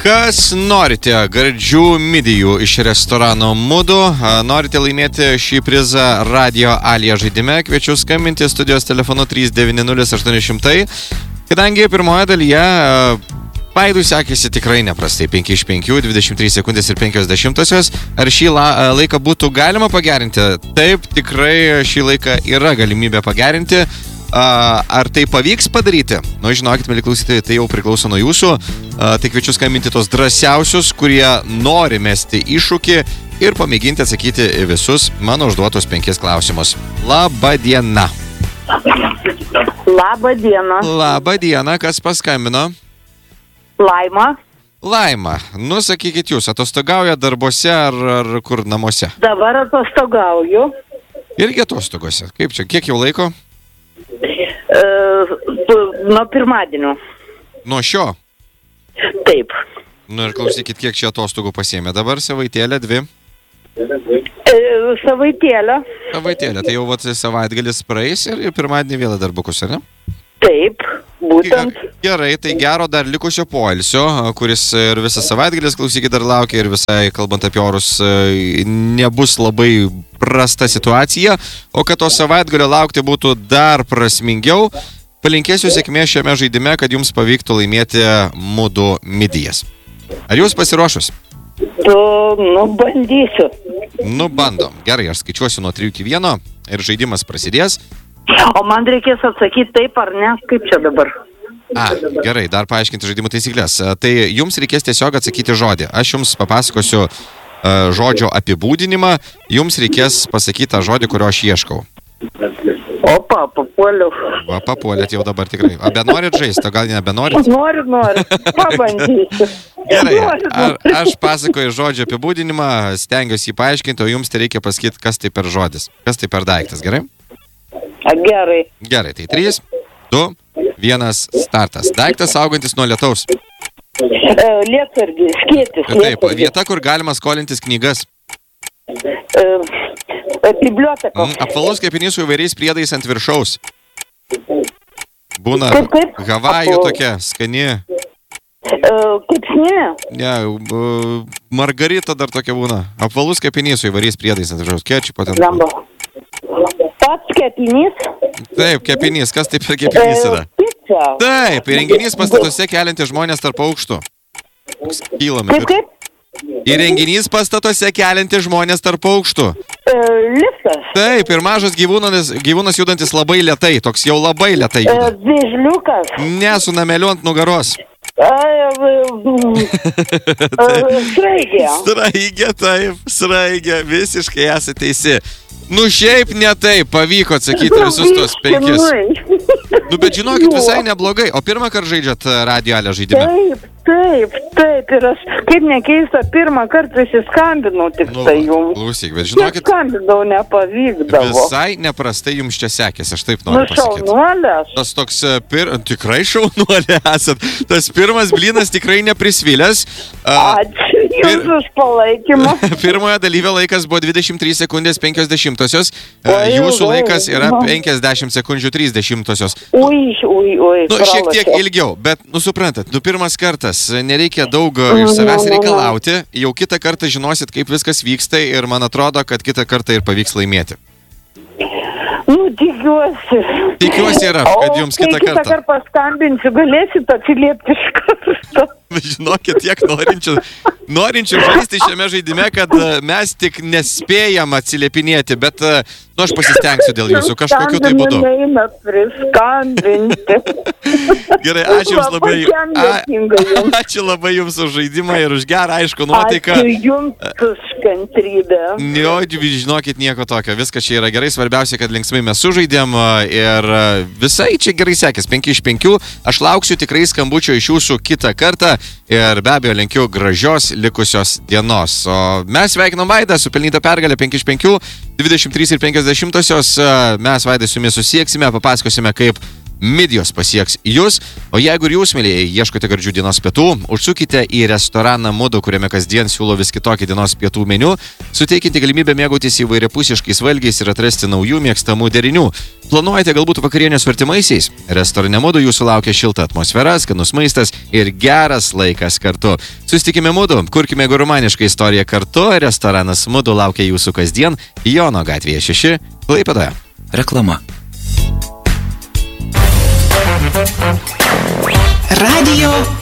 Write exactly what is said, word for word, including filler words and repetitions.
Kas norite gardžių midijų iš restorano Mudu, norite laimėti šį prizą Radio Alija žaidime, kviečiu skambinti studijos telefonu trys devyni nulis aštuoni šimtai. Kadangi pirmoje dalyje Vaidui sekėsi tikrai neprastai, penki iš penkių, dvidešimt trys sekundės ir penkios dešimtosios. Ar šį la, laiką būtų galima pagerinti? Taip, tikrai šį laiką yra galimybė pagerinti. Ar tai pavyks padaryti? Nu, žinokit, mėly klausytojai, tai jau priklauso nuo jūsų. Tai kviečiu skambinti tos drąsiausius, kurie nori mesti iššūkį ir pamėginti atsakyti visus mano užduotus penkis klausimus. Labą dieną. Labą dieną. Labą dieną, kas paskambino? Laima. Laima, nu sakykit jūs, atostogauja darbuose ar, ar kur namuose? Dabar atostogauju. Irgi atostogose. Kaip čia, kiek jau laiko? E, nuo pirmadienio. Nuo šio? Taip. Nu ir klausykit, kiek čia atostogų pasiėmė dabar, savaitėlė, dvi? E, savaitėlė. Savaitėlė, tai jau vat savaitgalis praeis ir, ir pirmadienį vėl darbukus, ar ne? Taip, būtent. Gerai, tai gero dar likusio poilsio, kuris ir visą savaitgalis, klausykit, dar laukia ir visai, kalbant apie orus, nebus labai prasta situacija, o kad to savaitgalio laukti būtų dar prasmingiau, palinkėsiu sėkmės šiame žaidime, kad jums pavyktų laimėti Mudu midijas. Ar jūs pasiruošus? Tu, nu, bandysiu. Nu, bandom. Gerai, aš skaičiuosiu nuo trijų iki vieno ir žaidimas prasidės. O man reikės atsakyti taip ar ne, kaip čia dabar? A, gerai, dar paaiškinti žaidimų taisyklės. Tai jums reikės tiesiog atsakyti žodį. Aš jums papasakosiu uh, žodžio apibūdinimą, jums reikės pasakyti tą žodį, kurio aš ieškau. Opa, papuoliu. Va, papuolėt jau dabar tikrai. A, benorit žaisti, o gal nebenorit? Noriu, noriu. Pabandysiu. Gerai, ar, aš pasakoju žodžio apibūdinimą, stengiuosi jį paaiškinti, o jums tai reikia pasakyti, kas tai per žodis, kas tai per daiktas, gerai? Gerai. Gerai, tai trys, du, vienas, startas. Daiktas saugantis nuo lietaus. E, lietsargis, skėtis. Taip, vieta, kur galima skolintis knygas. E, biblioteka. Mm, apvalus kepinys su įvairiais priedais ant viršaus. Būna Kaip, kaip? Havajų Apvalus. tokia, skani. E, kaip sninė? Ne, uh, margarita dar tokia būna. Apvalus kepinys su įvairiais priedais ant viršaus. Kečupo ten. Lemba. Pats kepinys? Taip, kepinys. Kas tai per kepinys yra? E, pica. Taip, įrenginys pastatuose keliantis žmonės tarp aukštų. Kylame. Kaip, kaip? Įrenginys pastatuose keliantis žmonės tarp aukštų. E, liftas. Taip, ir mažas gyvūnas, gyvūnas judantis labai lėtai, toks jau labai lėtai E, juda. vėžliukas. Ne, su nameliu ant nugaros. E, e, e, sraigė. Sraigė, taip, sraigė, visiškai esate teisi. Nu šiaip ne taip, pavyko atsakyti visus tos penkis. Nu bet žinokit, visai neblogai. O pirmą kartą žaidžiat Radio Alija žaidime? Taip, taip, taip. Ir aš, kaip nekeista, pirmą kartą įsiskambinau tik Nu, tai jums. klausyk, bet žinokit, Skambinau, nepavykdavo. visai neprastai jums čia sekėsi, aš taip Nu, noriu pasakyti. šaunuolės. Tas toks, e, pir... tikrai šaunuolė esat. Tas pirmas blynas tikrai neprisvilęs. A, Ačiū jums už palaikymą. Pirmojo dalyvio laikas buvo dvidešimt trys sekundės penkios dešimtosios. E, Oi, Jūsų oi, laikas yra nu. penkiasdešimt sekundžių trys dešimtosios. Ui, ui, ui. Nu, šiek tiek pralošiau. ilgiau, bet, nu, suprantat, nu, pirmas kartas, nereikia daug e, iš savęs Nu, nu, nu. reikalauti. Jau kitą kartą žinosit, kaip viskas vyksta ir man atrodo, kad kitą kartą ir pavyks laimėti. Nu, tikiuosi. Tikiuosi ir aš, kad jums kitą O kai kitą kartą. kartą paskambinsiu, galėsit atsiliepti iš karto. Žinokit, tiek norinčių, norinčių žaisti šiame žaidime, kad e, mes tik nespėjam atsiliepinėti, bet, e, nu, aš pasistengsiu dėl jūsų kažkokiu tai būdu. Neina priskambinti. Gerai, ačiū jums labai. Pačiam dėkinga jums. A, ačiū labai jums už žaidimą ir už gerą, aišku, nuotaiką. Ačiū jums už kantrybę. Jo, žinokit, nieko tokio. Viskas čia yra gerai. Svarbiausia, kad linksmai mes sužaidėm ir visai čia gerai sekės. penki iš penkių. Aš lauksiu tikrai skambučio iš jūsų kitą kartą ir be abejo linkiu gražios likusios dienos. O mes sveikinam Vaidą su pelnyta pergalė penki iš penkių, dvidešimt trys ir penkios dešimtosios. Mes Vaidai su jumis susieksime, papasakosime, kaip midijos pasieks jūs. O jeigu ir jūs, mėlyjei, ieškote gardžių dienos pietų, užsukite į restoraną Mudu, kuriame kasdien siūlo vis kitokį dienos pietų meniu, suteikinti galimybę mėgautis įvairiapusiškais valgiais ir atrasti naujų mėgstamų derinių. Planuojate galbūt vakarienės su artimaisiais? Restorane Mudu jūsų laukia šilta atmosfera, skanus maistas ir geras laikas kartu. Susitikime Mudu, kurkime gurmanišką istoriją kartu. Restoranas Mudu laukia jūsų kasdien Jono gatvėje šeši, Klaipėdoje. Reklama. Radio